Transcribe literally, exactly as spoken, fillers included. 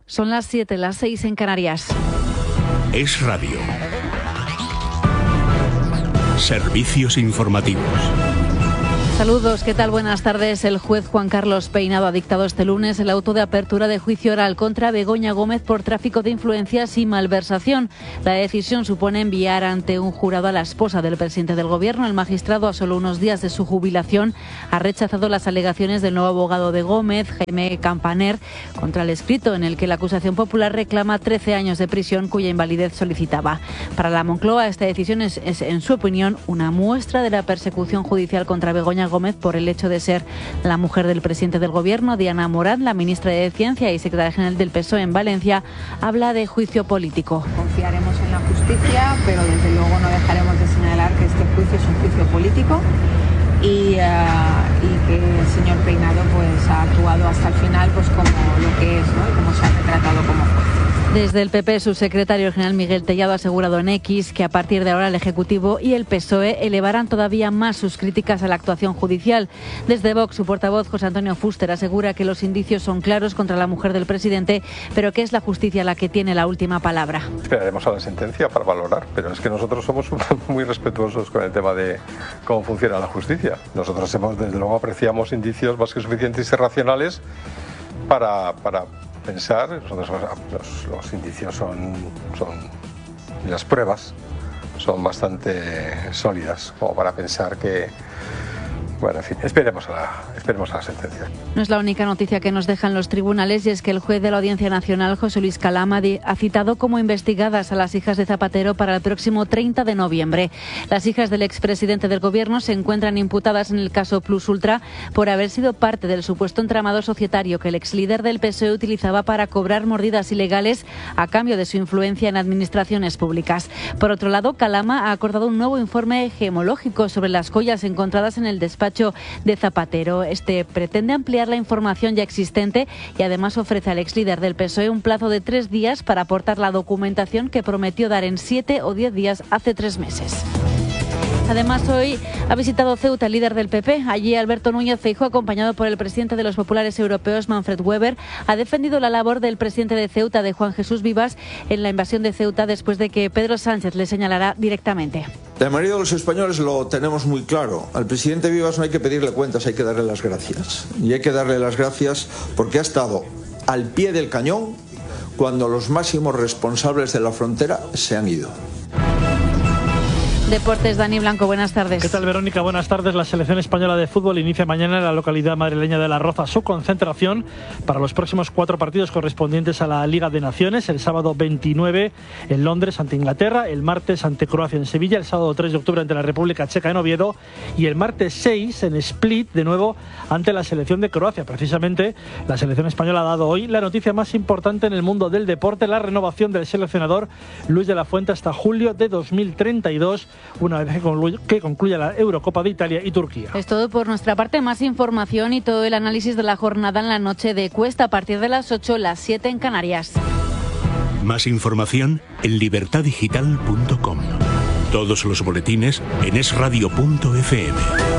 Son las siete, las seis en Canarias. Es Radio. Servicios informativos. Saludos, ¿qué tal? Buenas tardes. El juez Juan Carlos Peinado ha dictado este lunes el auto de apertura de juicio oral contra Begoña Gómez por tráfico de influencias y malversación. La decisión supone enviar ante un jurado a la esposa del presidente del Gobierno. El magistrado, a solo unos días de su jubilación, ha rechazado las alegaciones del nuevo abogado de Gómez, Jaime Campaner, contra el escrito en el que la acusación popular reclama trece años de prisión cuya invalidez solicitaba. Para la Moncloa, esta decisión es, es, en su opinión, una muestra de la persecución judicial contra Begoña Gómez por el hecho de ser la mujer del presidente del Gobierno. Diana Morán, la ministra de Ciencia y secretaria general del P S O E en Valencia, habla de juicio político. Confiaremos en la justicia, pero desde luego no dejaremos de señalar que este juicio es un juicio político y, uh, y que el señor Peinado pues ha actuado hasta el final pues como lo que es, ¿no? Y como se ha retratado como juez. Desde el P P, su secretario general Miguel Tellado ha asegurado en X que a partir de ahora el Ejecutivo y el P S O E elevarán todavía más sus críticas a la actuación judicial. Desde Vox, su portavoz José Antonio Fuster asegura que los indicios son claros contra la mujer del presidente, pero que es la justicia la que tiene la última palabra. Esperaremos a la sentencia para valorar, pero es que nosotros somos muy respetuosos con el tema de cómo funciona la justicia. Nosotros hemos, desde luego, apreciamos indicios más que suficientes y racionales para... para pensar, nosotros, los, los indicios son, son, y las pruebas son bastante sólidas como para pensar que, bueno, en fin, esperemos a la, esperemos a la sentencia. No es la única noticia que nos dejan los tribunales, y es que el juez de la Audiencia Nacional, José Luis Calama, ha citado como investigadas a las hijas de Zapatero para el próximo treinta de noviembre. Las hijas del expresidente del Gobierno se encuentran imputadas en el caso Plus Ultra por haber sido parte del supuesto entramado societario que el exlíder del P S O E utilizaba para cobrar mordidas ilegales a cambio de su influencia en administraciones públicas. Por otro lado, Calama ha acordado un nuevo informe gemológico sobre las joyas encontradas en el despacho de Zapatero. Este pretende ampliar la información ya existente y además ofrece al exlíder del P S O E un plazo de tres días para aportar la documentación que prometió dar en siete o diez días hace tres meses. Además, hoy ha visitado Ceuta el líder del P P. Allí, Alberto Núñez Feijóo, acompañado por el presidente de los populares europeos, Manfred Weber, ha defendido la labor del presidente de Ceuta, de Juan Jesús Vivas, en la invasión de Ceuta después de que Pedro Sánchez le señalara directamente. La mayoría de los españoles lo tenemos muy claro. Al presidente Vivas no hay que pedirle cuentas, hay que darle las gracias. Y hay que darle las gracias porque ha estado al pie del cañón cuando los máximos responsables de la frontera se han ido. Deportes, Dani Blanco, buenas tardes. ¿Qué tal, Verónica? Buenas tardes. La selección española de fútbol inicia mañana en la localidad madrileña de La Roza su concentración para los próximos cuatro partidos correspondientes a la Liga de Naciones. El sábado veintinueve en Londres ante Inglaterra, el martes ante Croacia en Sevilla, el sábado tres de octubre ante la República Checa en Oviedo y el martes seis en Split, de nuevo ante la selección de Croacia. Precisamente, la selección española ha dado hoy la noticia más importante en el mundo del deporte, la renovación del seleccionador Luis de la Fuente hasta julio de dos mil treinta y dos. Una vez que concluya, que concluya la Eurocopa de Italia y Turquía. Es todo por nuestra parte. Más información y todo el análisis de la jornada en la noche de Cuesta a partir de las ocho, las siete en Canarias. Más información en libertad digital punto com. Todos los boletines en es radio punto efe eme.